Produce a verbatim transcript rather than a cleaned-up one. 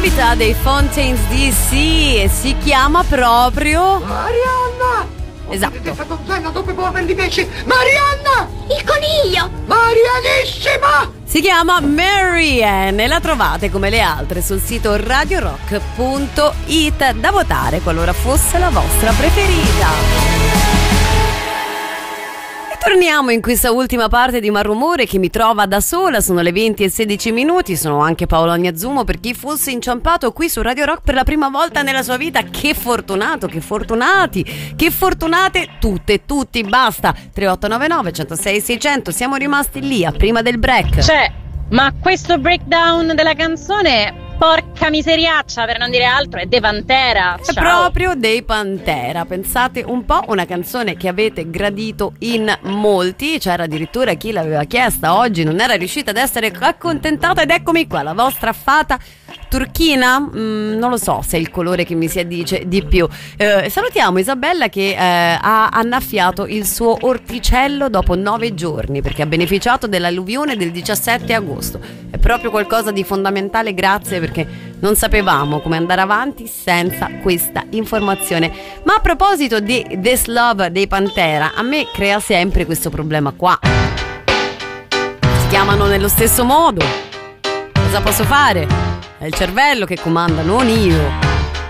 novità dei Fontaines D C e si chiama proprio Marianna! Esatto. Questa donzella dove muove invece Marianna! Il coniglio! Marianissima! Si chiama Marianne e la trovate come le altre sul sito radio rock punto it, da votare qualora fosse la vostra preferita. Torniamo in questa ultima parte di Malrumore che mi trova da sola, sono le venti e sedici minuti, sono anche Paola Agnazumo per chi fosse inciampato qui su Radio Rock per la prima volta nella sua vita. Che fortunato, che fortunati, che fortunate tutte e tutti, basta. tre otto nove nove, uno zero sei, sei zero zero, siamo rimasti lì a prima del break. Cioè, ma questo breakdown della canzone... Porca miseriaccia, per non dire altro, è dei Pantera. È Ciao. proprio dei Pantera. Pensate un po', una canzone che avete gradito in molti. C'era addirittura chi l'aveva chiesta oggi, non era riuscita ad essere accontentata. Ed eccomi qua, la vostra fata turchina. mm, Non lo so se è il colore che mi si addice di più. eh, Salutiamo Isabella che eh, ha annaffiato il suo orticello dopo nove giorni perché ha beneficiato dell'alluvione del diciassette agosto. È proprio qualcosa di fondamentale, grazie, perché non sapevamo come andare avanti senza questa informazione. Ma a proposito di This Love dei Pantera, a me crea sempre questo problema qua. Si chiamano nello stesso modo. Cosa posso fare? È il cervello che comanda, non io.